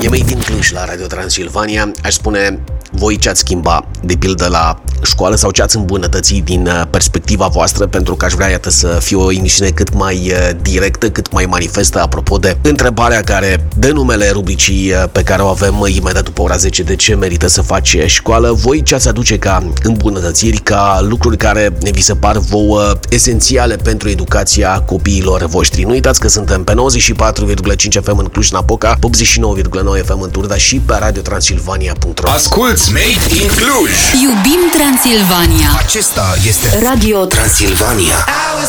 E Made in Cluj la Radio Transilvania. Aș spune, voi ce ați schimba, de pildă, la școală sau ce ați îmbunătăți din perspectiva voastră, pentru că aș vrea, iată, să fie o emisiune cât mai directă, cât mai manifestă, apropo de întrebarea care dă numele rubricii pe care o avem imediat după ora 10, de ce merită să faci școală. Voi ce ați aduce ca îmbunătățiri, ca lucruri care vi se par vouă esențiale pentru educația copiilor voștri. Nu uitați că suntem pe 94,5 FM în Cluj-Napoca, 89,9 FM în Turda și pe radiotransilvania.ro. Asculți Made in Cluj! Iubim Transilvania! Acesta este Radio Transilvania. I was